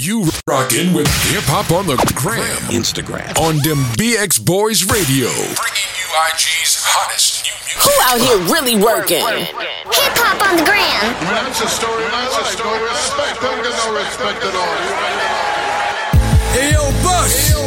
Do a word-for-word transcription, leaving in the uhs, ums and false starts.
You rockin' with Hip Hop on the Gram, Instagram, on them B X Boys Radio, bringing you I G's hottest new music. Who out here really working? Hip Hop on the Gram. I mean, that's a story of my life. No respect. Don't get no respect at all. Hey, yo, Bush.